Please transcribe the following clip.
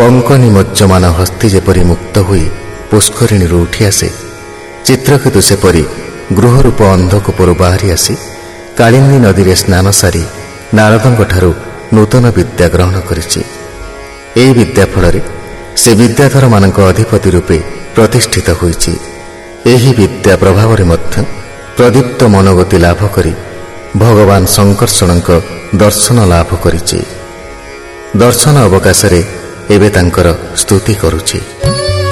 ପଙ୍କ ନିମଜ୍ଜମାନ ହସ୍ତି ଯେପରି ମୁକ୍ତ ହୋଇ ପୁଷ୍କରିଣୀରୁ ଉଠି ଆସେ, ଚିତ୍ରକେତୁ ସେପରି ଗୃହରୂପ ଅନ୍ଧକୂପରୁ ବାହାରି ଆସି କାଳିନ୍ଦୀ ନଦୀରେ ସ୍ନାନ ସାରି ନାରଦଙ୍କଠାରୁ ନୂତନ ବିଦ୍ୟା ଗ୍ରହଣ କରିଛି। ଏହି ବିଦ୍ୟା ଫଳରେ ସେ ବିଦ୍ୟାଧରମାନଙ୍କ ଅଧିପତି ରୂପେ ପ୍ରତିଷ୍ଠିତ ହୋଇଛି। ଏହି ବିଦ୍ୟା ପ୍ରଭାବରେ ମଧ୍ୟ ପ୍ରଦୀପ୍ତ ମନୋଗତି ଲାଭ କରି ଭଗବାନ ଶଙ୍କର୍ଷଣଙ୍କ ଦର୍ଶନ ଲାଭ କରିଛି। ଦର୍ଶନ ଅବକାଶରେ ଏବେ ତାଙ୍କର ସ୍ତୁତି କରୁଛି।